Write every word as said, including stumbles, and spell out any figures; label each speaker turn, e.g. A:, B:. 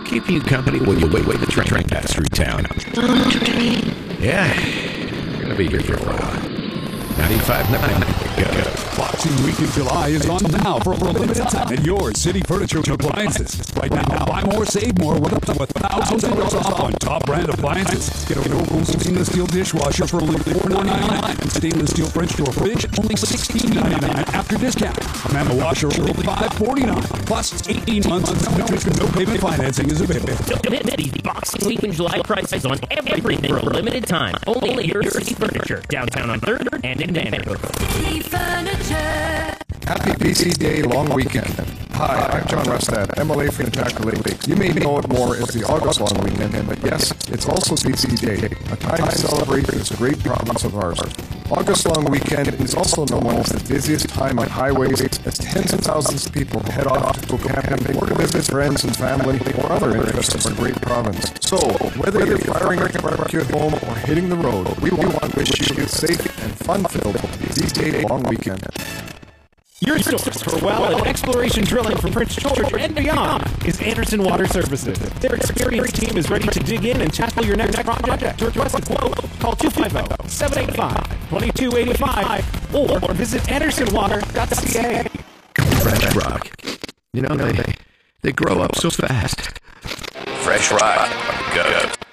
A: keeping you company while you wait, wait the train, train pass through town. Yeah, we're going to be here for a while. ninety-five point nine. Go.
B: Boxing Week in July is on now for a limited time at your City Furniture and Appliances. Right now, buy more, save more with up to one thousand dollars off on top brand appliances. Get a Whirlpool stainless steel dishwasher for only four ninety-nine and stainless steel French door fridge only sixteen ninety-nine after discount. A Mama washer only five forty-nine plus eighteen months of no, no payment financing is available.
C: Don't miss these Boxing Week in July prices on everything for a limited time. Only at your City Furniture, downtown on third and in Vancouver.
D: City Furniture.
E: Happy P C Day long weekend. Hi, I'm John Rustad, M L A for the Tackle Lake. You may know it more as the August long weekend, but yes, it's also P C Day, a time to celebrate this great province of ours. August long weekend is also known as the busiest time on highways as tens of thousands of people head off to go camping or to visit friends and family or other interests in our great province. So, whether you're firing a barbecue at home or hitting the road, we want to wish you a safe and fun-filled P C Day long weekend.
F: Your source for well and exploration drilling from Prince George and beyond is Anderson Water Services. Their experienced team is ready to dig in and tackle your next project. To request a quote, call two five zero, seven eight five, two two eight five or visit anderson water dot c a.
A: Fresh Rock. You know, they, they grow up so fast. Fresh Rock. Go.